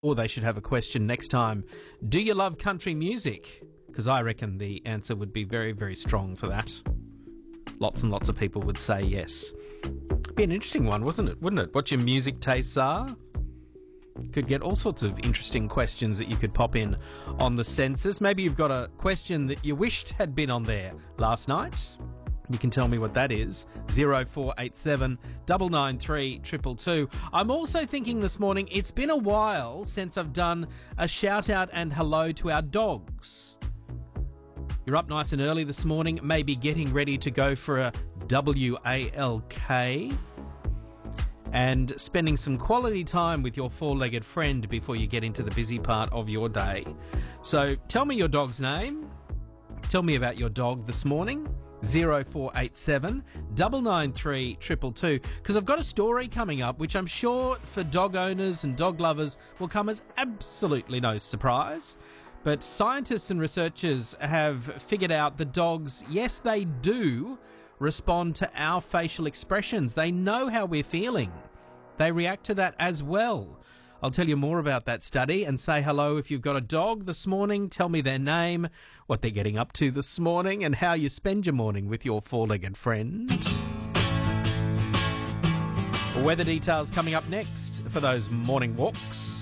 Or they should have a question next time. Do you love country music? Because I reckon the answer would be very, very strong for that. Lots and lots of people would say yes. Be an interesting one, wouldn't it? What your music tastes are? Could get all sorts of interesting questions that you could pop in on the census. Maybe you've got a question that you wished had been on there last night. You can tell me what that is. 0487 993 222. I'm also thinking this morning, it's been a while since I've done a shout out and hello to our dogs. You're up nice and early this morning, maybe getting ready to go for a WALK and spending some quality time with your four-legged friend before you get into the busy part of your day. So tell me your dog's name. Tell me about your dog this morning. 0487 993 222, because I've got a story coming up which I'm sure for dog owners and dog lovers will come as absolutely no surprise. But scientists and researchers have figured out the dogs, yes, they do respond to our facial expressions. They know how we're feeling. They react to that as well. I'll tell you more about that study and say hello if you've got a dog this morning. Tell me their name, what they're getting up to this morning, and how you spend your morning with your four-legged friend. Weather details coming up next for those morning walks.